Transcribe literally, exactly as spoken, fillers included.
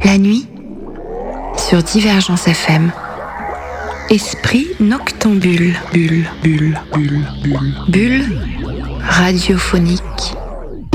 La nuit, sur Divergence F M. Esprit noctambule, bulle, bulle, bulle, bulle, bulle radiophonique.